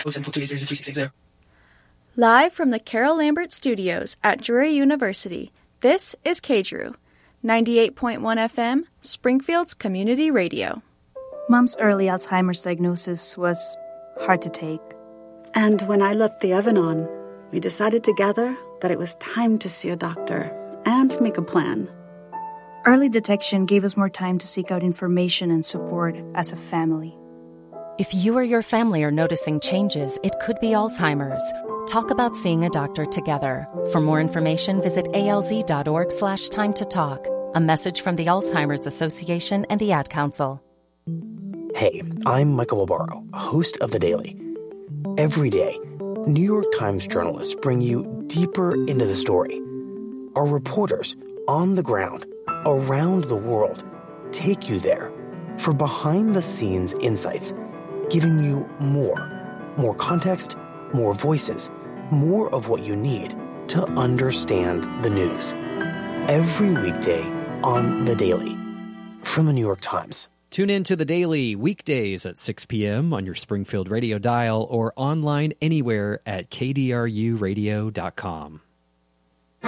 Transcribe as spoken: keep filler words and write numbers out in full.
Live from the Carol Lambert Studios at Drury University, this is K D R U, ninety-eight point one F M, Springfield's community radio. Mom's early Alzheimer's diagnosis was hard to take. And when I left the Evanon, we decided together that it was time to see a doctor and make a plan. Early detection gave us more time to seek out information and support as a family. If you or your family are noticing changes, it could be Alzheimer's. Talk about seeing a doctor together. For more information, visit alz.org slash time to talk. A message from the Alzheimer's Association and the Ad Council. Hey, I'm Michael Barbaro, host of The Daily. Every day, New York Times journalists bring you deeper into the story. Our reporters on the ground, around the world, take you there for behind-the-scenes insights, giving you more, more context, more voices, more of what you need to understand the news. Every weekday on The Daily from The New York Times. Tune in to The Daily weekdays at six p.m. on your Springfield radio dial or online anywhere at k d r u radio dot com.